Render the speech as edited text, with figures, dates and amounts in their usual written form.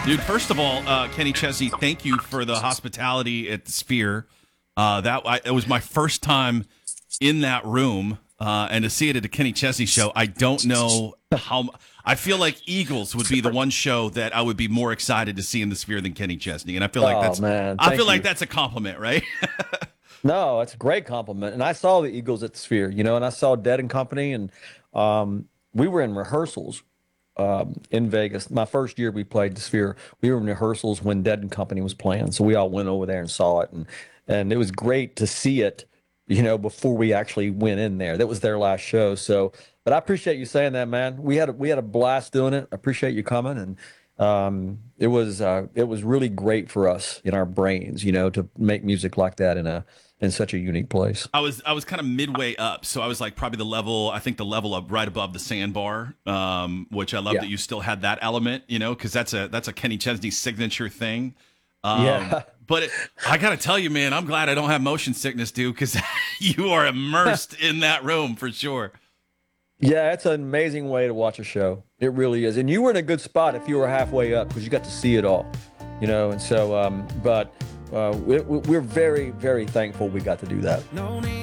Dude, first of all, Kenny Chesney, thank you for the hospitality at the Sphere. It was my first time in that room, and to see it at a Kenny Chesney show, I don't know how. I feel like Eagles would be the one show that I would be more excited to see in the Sphere than Kenny Chesney, and I feel like that's a compliment, right? No, it's a great compliment. And I saw the Eagles at the Sphere, and I saw Dead and Company, and we were in rehearsals in Vegas. My first year we played the Sphere, we were in rehearsals when Dead and Company was playing. So we all went over there and saw it, and it was great to see it, before we actually went in there. That was their last show. So, but I appreciate you saying that, man. We had a blast doing it. I appreciate you coming, and it was really great for us in our brains, to make music like that in such a unique place. I was kind of midway up, so I was like probably the level up right above the sandbar, which I love that you still had that element, because that's a Kenny Chesney signature thing. But I got to tell you, man, I'm glad I don't have motion sickness, dude, because you are immersed in that room for sure. Yeah, it's an amazing way to watch a show. It really is. And you were in a good spot if you were halfway up because you got to see it all, and so, we're very, very thankful we got to do that.